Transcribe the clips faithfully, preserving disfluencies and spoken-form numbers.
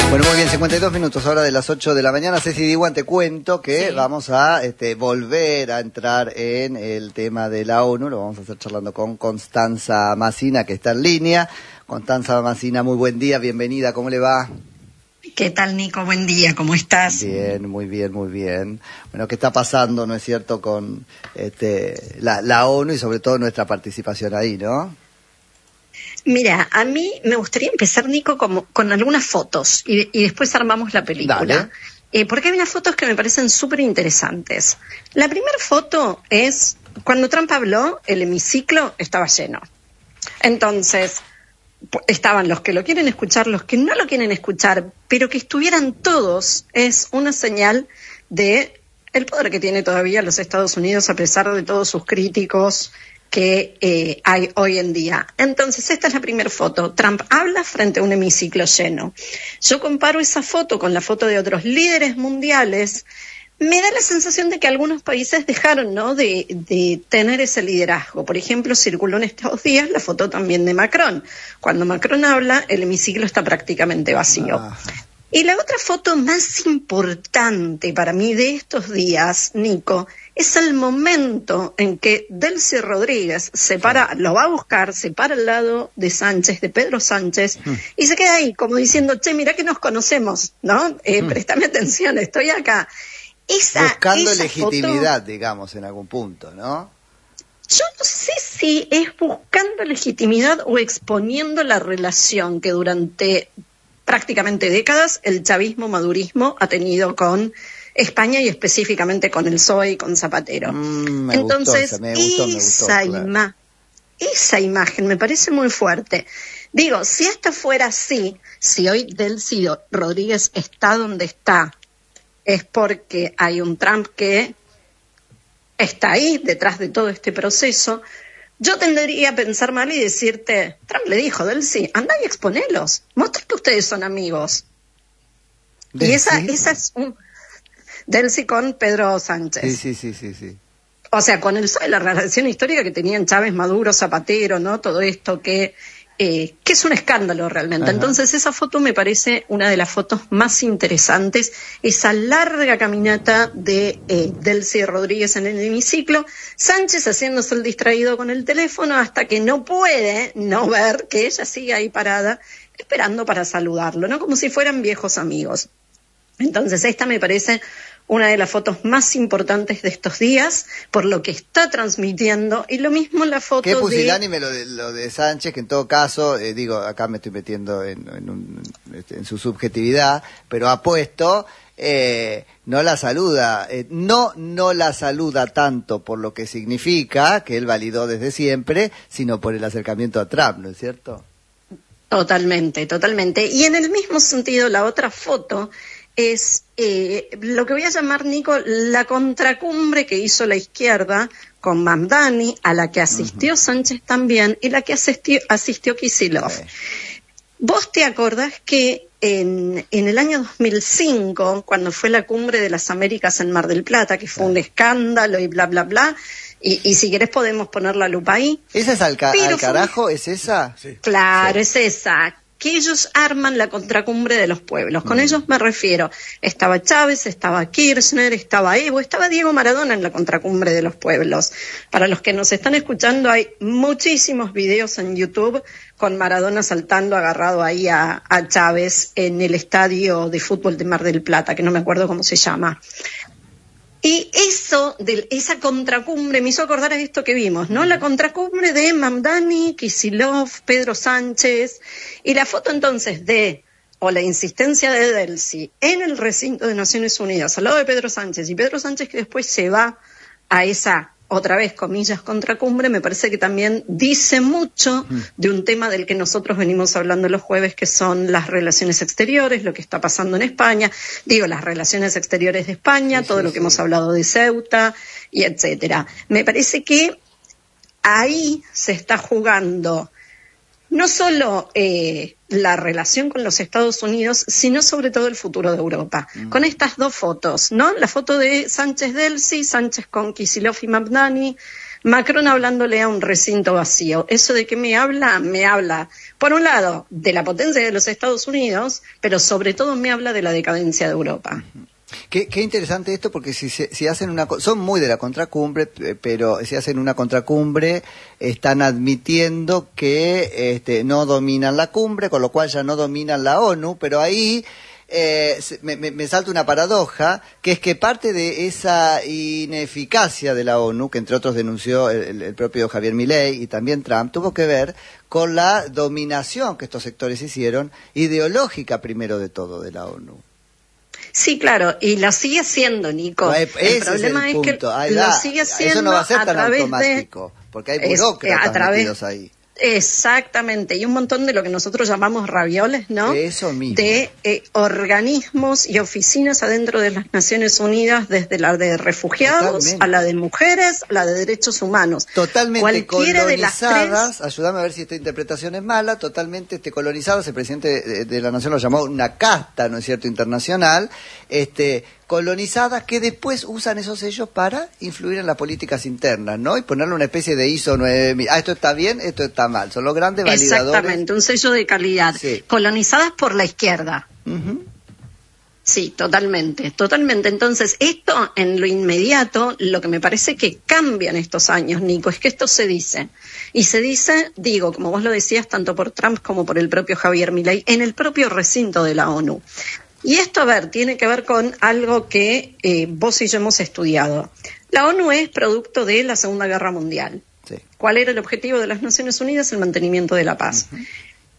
Bueno, muy bien, cincuenta y dos minutos, ahora de las ocho de la mañana. Ceci Diwan, te cuento que sí. vamos a este, volver a entrar en el tema de la ONU. Lo vamos a hacer charlando con Constanza Massina, que está en línea. Constanza Massina, muy buen día, bienvenida, ¿cómo le va? ¿Qué tal, Nico? Buen día, ¿cómo estás? Bien, muy bien, muy bien. Bueno, ¿qué está pasando, no es cierto, con este, la, la ONU y sobre todo nuestra participación ahí, no? Mira, a mí me gustaría empezar, Nico, como, con algunas fotos y, y después armamos la película. Eh, porque hay unas fotos que me parecen súper interesantes. La primera foto es cuando Trump habló, el hemiciclo estaba lleno. Entonces, estaban los que lo quieren escuchar, los que no lo quieren escuchar, pero que estuvieran todos es una señal de el poder que tiene todavía los Estados Unidos a pesar de todos sus críticos que eh, hay hoy en día. Entonces, esta es la primera foto. Trump habla frente a un hemiciclo lleno. Yo comparo esa foto con la foto de otros líderes mundiales. Me da la sensación de que algunos países dejaron, ¿no?, de, de tener ese liderazgo. Por ejemplo, circuló en estos días la foto también de Macron. Cuando Macron habla, el hemiciclo está prácticamente vacío. Ah. Y la otra foto más importante para mí de estos días, Nico, es el momento en que Delcy Rodríguez se para, lo va a buscar, se para al lado de Sánchez, de Pedro Sánchez, mm. y se queda ahí como diciendo, che, mirá que nos conocemos, ¿no? Eh, mm. Préstame atención, estoy acá. Esa, Buscando esa legitimidad, foto, digamos, en algún punto, ¿no? Yo no sé si es buscando legitimidad o exponiendo la relación que durante prácticamente décadas el chavismo-madurismo ha tenido con España y específicamente con el P S O E y con Zapatero. Mm, me Entonces, gustó, me gustó, me gustó, esa, claro. ima- esa imagen me parece muy fuerte. Digo, si esto fuera así, si hoy Delcy Rodríguez está donde está, es porque hay un Trump que está ahí detrás de todo este proceso. Yo tendría a pensar mal y decirte, Trump le dijo, Delcy, anda y exponelos, mostrá que ustedes son amigos. ¿Delcy? Y esa, esa es un... Delcy con Pedro Sánchez. Sí, sí, sí, sí, sí. O sea, con el P S O E, la relación histórica que tenían Chávez, Maduro, Zapatero, ¿no? Todo esto que, eh, que es un escándalo realmente. Ajá. Entonces, esa foto me parece una de las fotos más interesantes. Esa larga caminata de eh, Delcy Rodríguez en el hemiciclo, Sánchez haciéndose el distraído con el teléfono hasta que no puede no ver que ella sigue ahí parada, esperando para saludarlo, ¿no? Como si fueran viejos amigos. Entonces, esta me parece una de las fotos más importantes de estos días, por lo que está transmitiendo, y lo mismo la foto ¿Qué de... pusilánime lo de, lo de Sánchez, que en todo caso, eh, digo, acá me estoy metiendo en, en, un, en su subjetividad, pero ha puesto, eh, no la saluda, eh, no, no la saluda tanto por lo que significa, que él validó desde siempre, sino por el acercamiento a Trump, ¿no es cierto? Totalmente, totalmente. Y en el mismo sentido, la otra foto es eh, lo que voy a llamar, Nico, la contracumbre que hizo la izquierda con Mamdani, a la que asistió uh-huh. Sánchez también, y la que asistió, asistió Kicillof. Okay. ¿Vos te acordás que en, en el año dos mil cinco, cuando fue la cumbre de las Américas en Mar del Plata, que fue uh-huh. un escándalo y bla, bla, bla, y, y si querés podemos poner la lupa ahí? ¿Esa es al, ca- al carajo? Fue... ¿Es esa? Sí. Claro, sí. es esa. Que ellos arman la contracumbre de los pueblos. Con mm. ellos me refiero, estaba Chávez, estaba Kirchner, estaba Evo, estaba Diego Maradona en la contracumbre de los pueblos. Para los que nos están escuchando, hay muchísimos videos en YouTube con Maradona saltando agarrado ahí a, a Chávez en el estadio de fútbol de Mar del Plata, que no me acuerdo cómo se llama. Y eso, de esa contracumbre, me hizo acordar a esto que vimos, ¿no? La contracumbre de Mamdani, Kicillof, Pedro Sánchez, y la foto entonces de, o la insistencia de Delcy en el recinto de Naciones Unidas, al lado de Pedro Sánchez, y Pedro Sánchez que después se va a esa, otra vez, comillas, contracumbre, me parece que también dice mucho de un tema del que nosotros venimos hablando los jueves, que son las relaciones exteriores, lo que está pasando en España, digo, las relaciones exteriores de España, sí, todo sí, lo que sí. hemos hablado de Ceuta, y etcétera. Me parece que ahí se está jugando no solo eh, la relación con los Estados Unidos, sino sobre todo el futuro de Europa. Mm. Con estas dos fotos, ¿no? La foto de Sánchez-Delcy, Sánchez con Kicillof y Mamdani, Macron hablándole a un recinto vacío. ¿Eso de qué me habla? Me habla, por un lado, de la potencia de los Estados Unidos, pero sobre todo me habla de la decadencia de Europa. Qué, qué interesante esto, porque si, si hacen una... Son muy de la contracumbre, pero si hacen una contracumbre, están admitiendo que este, no dominan la cumbre, con lo cual ya no dominan la ONU, pero ahí... Eh, me, me, me salta una paradoja, que es que parte de esa ineficacia de la ONU, que entre otros denunció el, el propio Javier Milei y también Trump, tuvo que ver con la dominación que estos sectores hicieron, ideológica primero de todo, de la ONU. Sí, claro, y lo sigue siendo, Nico. No, el problema es, es que Ahí lo va. sigue siendo Eso no va a ser a tan través automático, de, porque hay burócratas es, a través, metidos ahí. Exactamente, y un montón de lo que nosotros llamamos ravioles, ¿no? Eso mismo. De eh, organismos y oficinas adentro de las Naciones Unidas, desde la de refugiados, Totalmente. a la de mujeres, a la de derechos humanos. Totalmente Cualquiera colonizadas, de las tres... ayúdame a ver si esta interpretación es mala, totalmente este, colonizadas, el presidente de, de la Nación lo llamó una casta, ¿no es cierto?, internacional, este... colonizadas que después usan esos sellos para influir en las políticas internas, ¿no? Y ponerle una especie de I S O nueve mil. Ah, esto está bien, esto está mal. Son los grandes validadores. Exactamente, un sello de calidad. Sí. Colonizadas por la izquierda. Uh-huh. Sí, totalmente, totalmente. Entonces, esto en lo inmediato, lo que me parece que cambia en estos años, Nico, es que esto se dice. Y se dice, digo, como vos lo decías, tanto por Trump como por el propio Javier Milei, en el propio recinto de la ONU. Y esto, a ver, tiene que ver con algo que eh, vos y yo hemos estudiado. La ONU es producto de la Segunda Guerra Mundial. Sí. ¿Cuál era el objetivo de las Naciones Unidas? El mantenimiento de la paz. Uh-huh.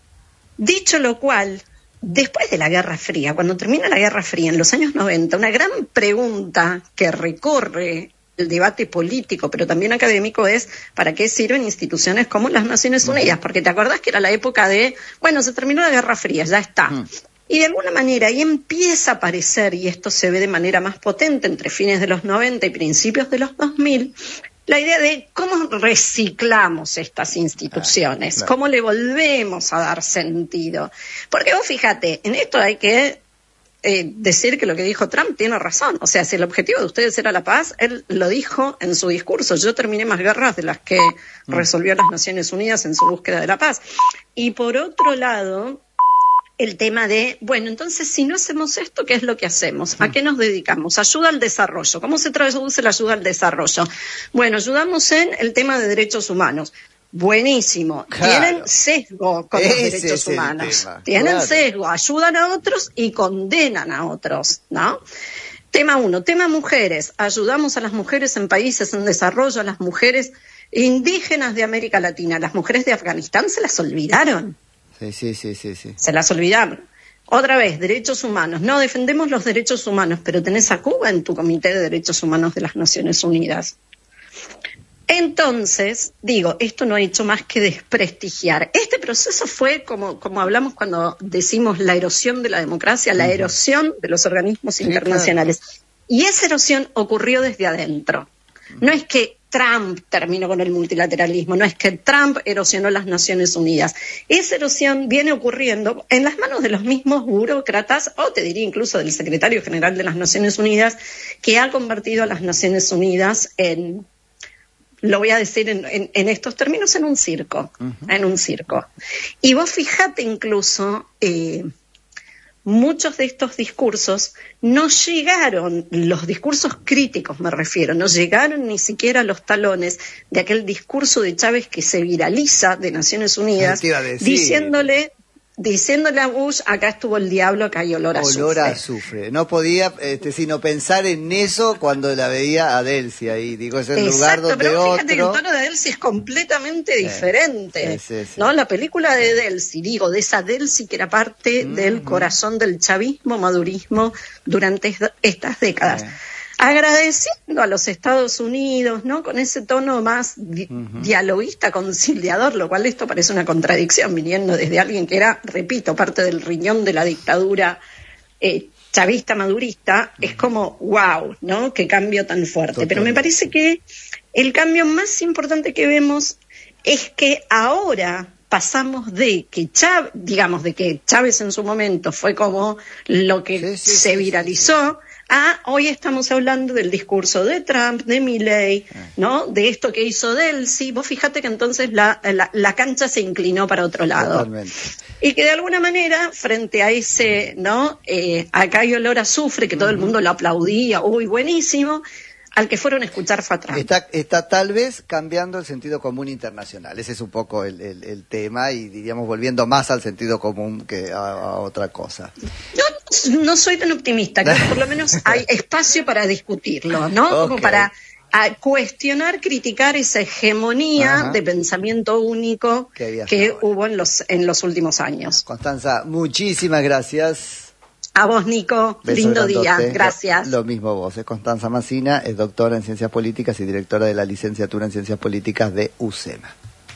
Dicho lo cual, después de la Guerra Fría, cuando termina la Guerra Fría en los años noventa, una gran pregunta que recorre el debate político, pero también académico, es ¿para qué sirven instituciones como las Naciones Unidas? Porque te acordás que era la época de, bueno, se terminó la Guerra Fría, ya está. Uh-huh. Y de alguna manera ahí empieza a aparecer, y esto se ve de manera más potente entre fines de los noventa y principios de los dos mil, la idea de cómo reciclamos estas instituciones, claro, claro. cómo le volvemos a dar sentido. Porque vos fíjate, en esto hay que eh, decir que lo que dijo Trump tiene razón. O sea, si el objetivo de ustedes era la paz, él lo dijo en su discurso. Yo terminé más guerras de las que mm. resolvió las Naciones Unidas en su búsqueda de la paz. Y por otro lado... el tema de, bueno, entonces si no hacemos esto, ¿qué es lo que hacemos? ¿A qué nos dedicamos? Ayuda al desarrollo. ¿Cómo se traduce la ayuda al desarrollo? Bueno, ayudamos en el tema de derechos humanos. Buenísimo. Claro. Tienen sesgo con Ese los derechos humanos. Tienen claro. sesgo. Ayudan a otros y condenan a otros, ¿no? Tema uno. Tema mujeres. Ayudamos a las mujeres en países en desarrollo, a las mujeres indígenas de América Latina. Las mujeres de Afganistán se las olvidaron. Sí, sí, sí, sí, sí. Se las olvidaron. Otra vez, derechos humanos. No, defendemos los derechos humanos, pero tenés a Cuba en tu Comité de Derechos Humanos de las Naciones Unidas. Entonces, digo, esto no ha hecho más que desprestigiar. Este proceso fue, como, como hablamos cuando decimos la erosión de la democracia, la erosión de los organismos internacionales. Sí, claro. Y esa erosión ocurrió desde adentro. No es que Trump terminó con el multilateralismo, no es que Trump erosionó las Naciones Unidas. Esa erosión viene ocurriendo en las manos de los mismos burócratas, o te diría incluso del secretario general de las Naciones Unidas, que ha convertido a las Naciones Unidas en, lo voy a decir en, en, en estos términos, en un circo, uh-huh. en un circo. Y vos fijate incluso... Eh, muchos de estos discursos no llegaron, los discursos críticos me refiero, no llegaron ni siquiera a los talones de aquel discurso de Chávez que se viraliza de Naciones Unidas, diciéndole, diciéndole a Bush, acá estuvo el diablo, acá hay olor a azufre. Olor a azufre. No podía este, sino pensar en eso cuando la veía a Delcy ahí. Digo, es el Exacto, lugar donde pero otro... fíjate que el tono de Delcy es completamente sí, diferente. Sí, sí, sí. ¿No? La película de Delcy, digo, de esa Delcy que era parte mm-hmm. del corazón del chavismo, madurismo durante estas décadas. Sí. Agradeciendo a los Estados Unidos, ¿no? Con ese tono más di- uh-huh. dialoguista, conciliador, lo cual esto parece una contradicción viniendo desde alguien que era, repito, parte del riñón de la dictadura eh, chavista madurista. Uh-huh. Es como, wow, ¿no? Qué cambio tan fuerte. Total. Pero me parece que el cambio más importante que vemos es que ahora pasamos de que Chávez, digamos, de que Chávez en su momento fue como lo que sí, sí, se viralizó, Ah, hoy estamos hablando del discurso de Trump, de Milei, ¿no? De esto que hizo Delcy. Vos fíjate que entonces la, la, la cancha se inclinó para otro lado. Totalmente. Y que de alguna manera, frente a ese, ¿no? Eh, acá hay olor a azufre, que todo el mundo lo aplaudía, uy, buenísimo, al que fueron a escuchar fue a Trump. Está, está tal vez cambiando el sentido común internacional. Ese es un poco el, el, el tema y diríamos volviendo más al sentido común que a, a otra cosa. Yo no soy tan optimista, que por lo menos hay espacio para discutirlo, ¿no? Okay. Como para a cuestionar, criticar esa hegemonía Ajá. de pensamiento único que, que hubo en los, en los últimos años. Constanza, muchísimas gracias. A vos, Nico. Beso Lindo grandote. día. Gracias. Lo, lo mismo vos. Es Constanza Massina, es doctora en Ciencias Políticas y directora de la licenciatura en Ciencias Políticas de U C E M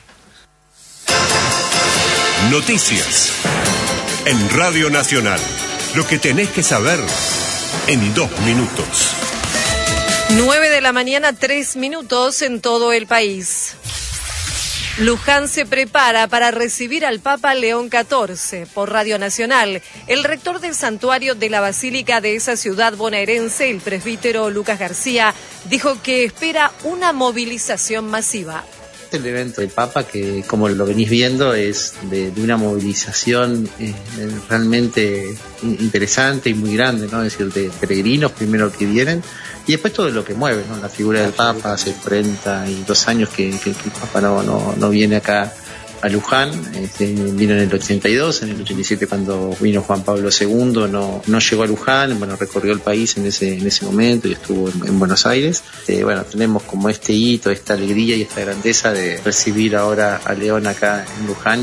A. Noticias. En Radio Nacional. Lo que tenés que saber en dos minutos. nueve de la mañana, tres minutos en todo el país. Luján se prepara para recibir al Papa León catorce. Por Radio Nacional, el rector del santuario de la Basílica de esa ciudad bonaerense, el presbítero Lucas García, dijo que espera una movilización masiva. El evento del Papa, que como lo venís viendo, es de, de una movilización eh, realmente interesante y muy grande, ¿no? Es decir, de peregrinos primero que vienen y después todo lo que mueve, ¿no? La figura del Papa, hace cuarenta y dos años que, que, que el Papa no, no, no viene acá a Luján, este, vino en el ochenta y dos, en el ochenta y siete cuando vino Juan Pablo segundo, no, no llegó a Luján, bueno, recorrió el país en ese, en ese momento y estuvo en, en Buenos Aires. Eh, bueno, tenemos como este hito, esta alegría y esta grandeza de recibir ahora a León acá en Luján.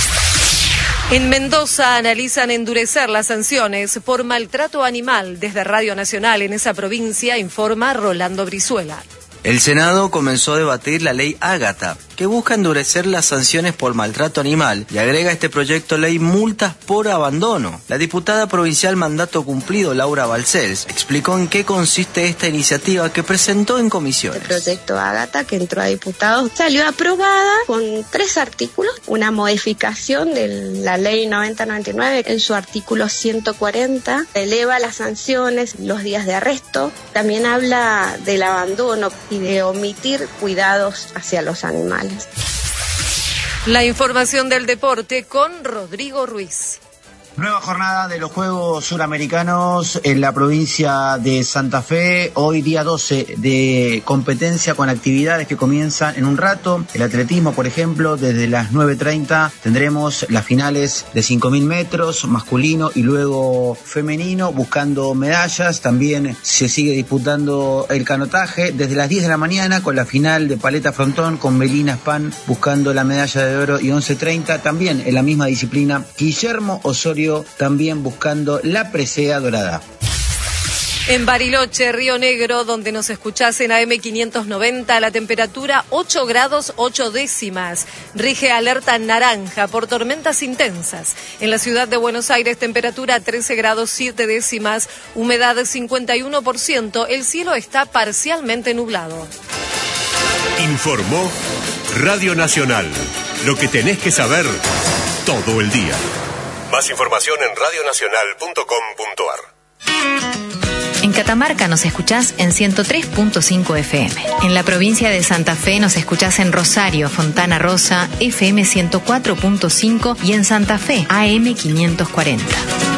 En Mendoza analizan endurecer las sanciones por maltrato animal. Desde Radio Nacional en esa provincia informa Rolando Brizuela. El Senado comenzó a debatir la ley Ágata, que busca endurecer las sanciones por maltrato animal y agrega a este proyecto ley multas por abandono. La diputada provincial Mandato Cumplido, Laura Balcells, explicó en qué consiste esta iniciativa que presentó en comisiones. El proyecto Ágata, que entró a diputados, salió aprobada con tres artículos, una modificación de la ley noventa noventa y nueve en su artículo ciento cuarenta, eleva las sanciones, los días de arresto, también habla del abandono y de omitir cuidados hacia los animales. La información del deporte con Rodrigo Ruiz. Nueva jornada de los Juegos Suramericanos en la provincia de Santa Fe, hoy día doce de competencia con actividades que comienzan en un rato. El atletismo, por ejemplo, desde las nueve treinta tendremos las finales de cinco mil metros, masculino y luego femenino, buscando medallas. También se sigue disputando el canotaje desde las diez de la mañana con la final de paleta frontón con Melina Span buscando la medalla de oro y once treinta. También en la misma disciplina, Guillermo Osorio también buscando la presea dorada. En Bariloche, Río Negro, donde nos escuchás en A M quinientos noventa, la temperatura ocho grados ocho décimas. Rige alerta naranja por tormentas intensas. En la ciudad de Buenos Aires, temperatura trece grados siete décimas, humedad cincuenta y uno por ciento. El cielo está parcialmente nublado. Informó Radio Nacional. Lo que tenés que saber todo el día. Más información en radio nacional punto com punto a r. En Catamarca nos escuchás en ciento tres punto cinco F M. En la provincia de Santa Fe nos escuchás en Rosario, Fontana Rosa, F M ciento cuatro punto cinco y en Santa Fe, A M quinientos cuarenta.